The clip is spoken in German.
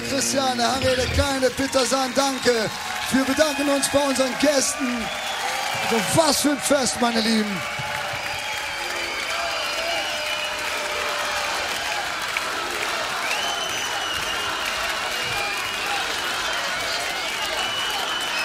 der Christian, der Harry, der Kleine, Peter Sahn, danke. Wir bedanken uns bei unseren Gästen. Also was für ein Fest, meine Lieben.